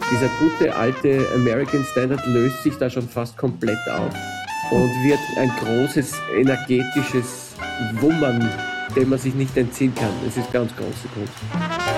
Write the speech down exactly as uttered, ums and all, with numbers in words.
Dieser gute alte American Standard löst sich da schon fast komplett auf und wird ein großes energetisches Wummern, dem man sich nicht entziehen kann. Das ist ganz große Kunst.